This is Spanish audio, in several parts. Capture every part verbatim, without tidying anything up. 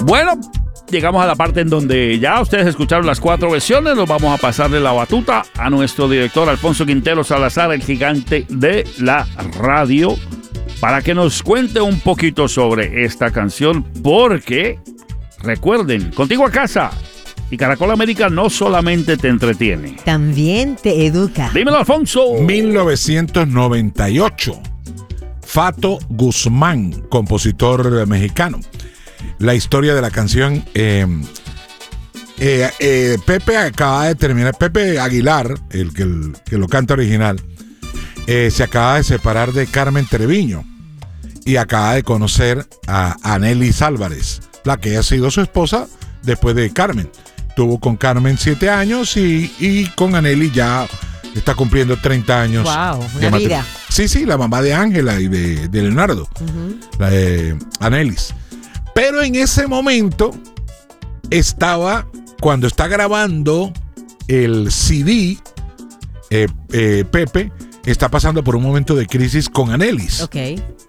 Bueno, llegamos a la parte en donde ya ustedes escucharon las cuatro versiones. Nos vamos a pasarle la batuta a nuestro director Alfonso Quintero Salazar, el gigante de la radio, para que nos cuente un poquito sobre esta canción, porque recuerden, Contigo a Casa y Caracol América no solamente te entretiene, también te educa. Dímelo, Alfonso. mil novecientos noventa y ocho. Fato Guzmán, compositor mexicano. La historia de la canción, eh, eh, eh, Pepe acaba de terminar, Pepe Aguilar, el que, el, que lo canta original, eh, se acaba de separar de Carmen Treviño y acaba de conocer a Anelis Álvarez, la que ha sido su esposa después de Carmen. Tuvo con Carmen siete años y, y con Anelis ya está cumpliendo treinta años. Wow, de una matrimonio. vida. Sí, sí, la mamá de Ángela y de, de Leonardo, uh-huh. la de Anelis. Pero en ese momento estaba, cuando está grabando el C D, eh, eh, Pepe está pasando por un momento de crisis con Anelis. Ok.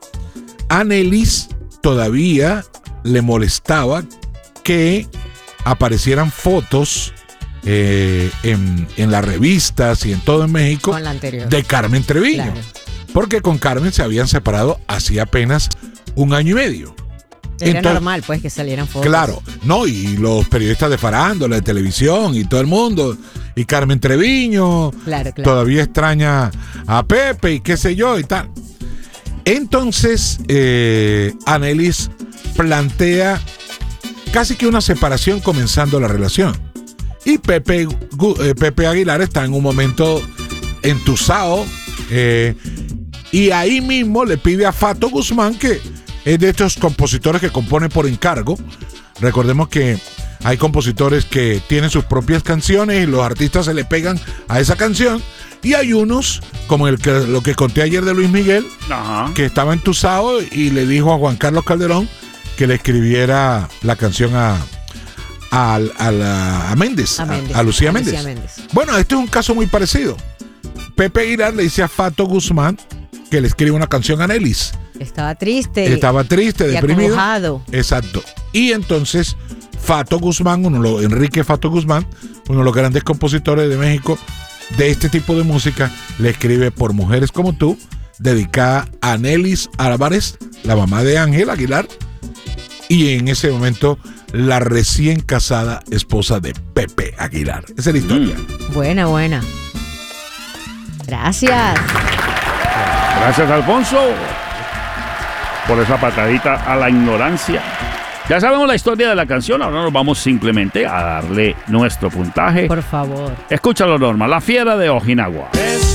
Anelis todavía le molestaba que aparecieran fotos eh, en, en las revistas y en todo en México con la anterior. De Carmen Treviño. Claro. Porque con Carmen se habían separado hacía apenas un año y medio. Era Entonces, normal, pues, que salieran fotos. Claro, no, y los periodistas de farándula, de televisión y todo el mundo. Y Carmen Treviño claro, claro. todavía extraña a Pepe y qué sé yo y tal. Entonces, eh, Anelis plantea casi que una separación comenzando la relación. Y Pepe, eh, Pepe Aguilar está en un momento entusado. Eh, y ahí mismo le pide a Fato Guzmán, que es de estos compositores que componen por encargo. Recordemos que hay compositores que tienen sus propias canciones y los artistas se le pegan a esa canción. Y hay unos, como el que, lo que conté ayer de Luis Miguel, Ajá. que estaba entusado y le dijo a Juan Carlos Calderón que le escribiera la canción a, a, a, la, a Méndez, a, Méndez, a, a Lucía, a Méndez. Lucía Méndez. Bueno, este es un caso muy parecido. Pepe Aguilar le dice a Fato Guzmán que le escribe una canción a Anelis. Estaba triste. Estaba triste, y deprimido. acongojado. Exacto. Y entonces Fato Guzmán, uno lo, Enrique Fato Guzmán, uno de los grandes compositores de México de este tipo de música, le escribe Por Mujeres Como Tú, dedicada a Anelis Álvarez, la mamá de Ángel Aguilar, y en ese momento la recién casada esposa de Pepe Aguilar. Esa es la historia. Mm. Buena, buena. Gracias. Gracias, Alfonso, por esa patadita a la ignorancia. Ya sabemos la historia de la canción, ahora nos vamos simplemente a darle nuestro puntaje. Por favor. Escúchalo, Norma, La Fiera de Ojinagua.